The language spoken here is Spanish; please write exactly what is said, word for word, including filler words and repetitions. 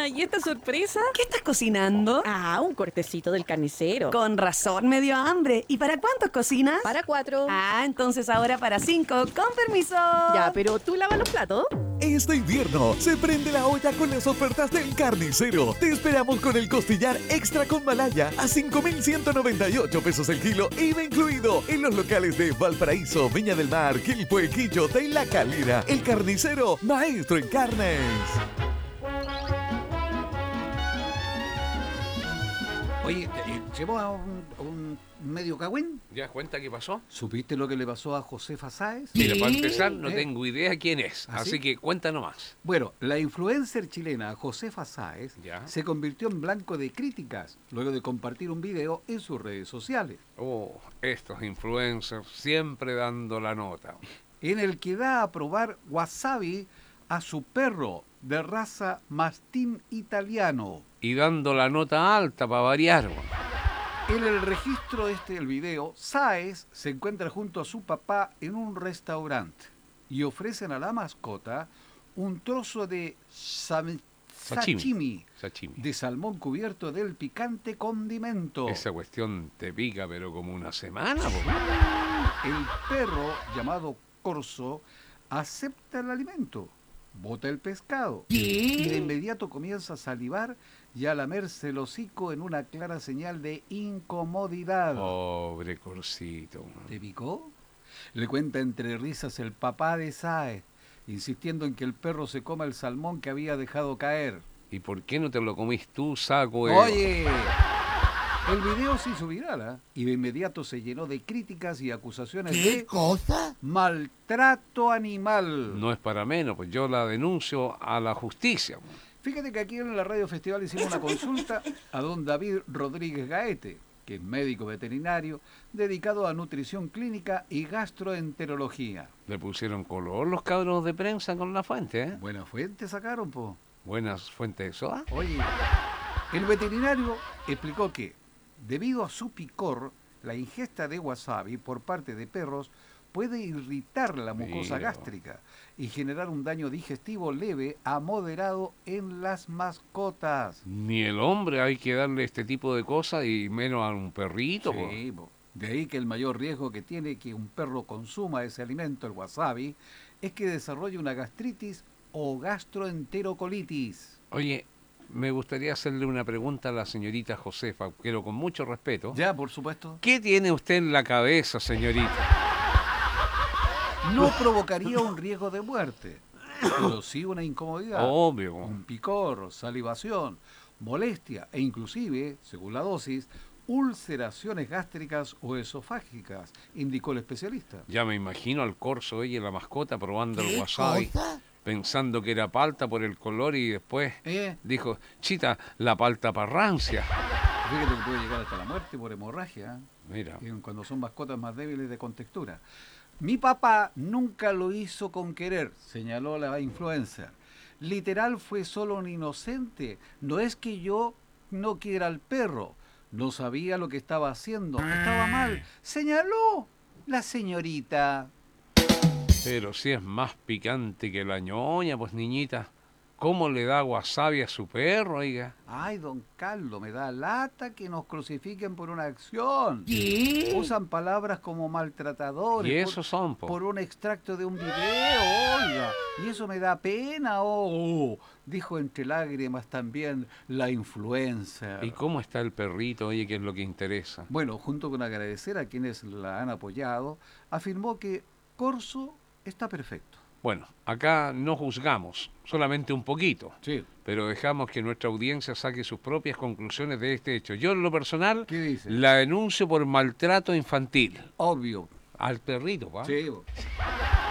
¿Y esta sorpresa? ¿Qué estás cocinando? Ah, un cortecito del carnicero. Con razón me dio hambre. ¿Y para cuántos cocinas? Para cuatro. Ah, entonces ahora para cinco. Con permiso. Ya, pero tú lavas los platos. Este invierno se prende la olla con las ofertas del Carnicero. Te esperamos con el costillar extra con malaya a cinco mil ciento noventa y ocho pesos el kilo, I V A incluido, en los locales de Valparaíso, Viña del Mar, Quilpué, Quillota y La Calera. El Carnicero, maestro en carnes. Oye, eh, ¿llevó a un, a un medio cagüín? ¿Ya cuenta qué pasó? ¿Supiste lo que le pasó a Josefa Sáez? Mira, para empezar, no ¿Eh? tengo idea quién es, ¿Ah, así sí? que cuenta nomás. Bueno, la influencer chilena Josefa Sáez Ya. se convirtió en blanco de críticas luego de compartir un video en sus redes sociales, Oh, estos influencers siempre dando la nota. en el que da a probar wasabi a su perro de raza mastín italiano. Y dando la nota alta para variar. En el registro este del video, Sáez se encuentra junto a su papá en un restaurante y ofrecen a la mascota un trozo de sam- Sashimi. sashimi Sashimi. de salmón cubierto del picante condimento. Esa cuestión te pica, pero como una semana, po. El perro, llamado Corso, acepta el alimento, bota el pescado y de inmediato comienza a salivar y a lamerse el hocico en una clara señal de incomodidad. Pobre Corsito. ¿Te picó? Le cuenta entre risas el papá de Sáez, insistiendo en que el perro se coma el salmón que había dejado caer. ¿Y por qué no te lo comís tú, saco de... ¡Oye! El video se hizo viral, ¿ah? Y de inmediato se llenó de críticas y acusaciones de cosa? maltrato animal. No es para menos, pues yo la denuncio a la justicia. Fíjate que aquí en la Radio Festival hicimos una consulta a don David Rodríguez Gaete, que es médico veterinario, dedicado a nutrición clínica y gastroenterología. Le pusieron color los cabros de prensa con la fuente, ¿eh? Buena fuente sacaron, po. Buenas fuentes de soda. Oye, el veterinario explicó que, debido a su picor, la ingesta de wasabi por parte de perros puede irritar la mucosa Mira. gástrica y generar un daño digestivo leve a moderado en las mascotas. Ni el hombre hay que darle este tipo de cosas y menos a un perrito. po. Sí, po. De ahí que el mayor riesgo que tiene que un perro consuma ese alimento, el wasabi, es que desarrolle una gastritis o gastroenterocolitis. Oye, me gustaría hacerle una pregunta a la señorita Josefa, pero con mucho respeto. Ya, por supuesto. ¿Qué tiene usted en la cabeza, señorita? No provocaría un riesgo de muerte, pero sí una incomodidad, Obvio. un picor, salivación, molestia e inclusive, según la dosis, ulceraciones gástricas o esofágicas, indicó el especialista. Ya me imagino al corso, oye, la mascota probando el ¿Qué wasabi, cosa? pensando que era palta por el color y después ¿Eh? dijo, chita, la palta parrancia. Fíjate que puede llegar hasta la muerte por hemorragia, Mira, ¿eh? Cuando son mascotas más débiles de contextura. Mi papá nunca lo hizo con querer, señaló la influencer. Literal fue solo un inocente. No es que yo no quiera al perro. No sabía lo que estaba haciendo. Estaba mal. Señaló la señorita. pero si es más picante que la ñoña, pues niñita, ¿cómo le da wasabi a su perro, oiga? Ay, don Carlos, me da lata que nos crucifiquen por una acción. Usan palabras como maltratadores. Y por- esos son, po. Por un extracto de un video, oiga. Y eso me da pena, oh. Dijo entre lágrimas también la influencer. ¿Y cómo está el perrito, oye, que es lo que interesa? Bueno, junto con agradecer a quienes la han apoyado, afirmó que Corso está perfecto. Bueno, acá no juzgamos, solamente un poquito, Sí. pero dejamos que nuestra audiencia saque sus propias conclusiones de este hecho. Yo, en lo personal, ¿Qué dice? la denuncio por maltrato infantil. Obvio. Al perrito, ¿va? Sí. bo.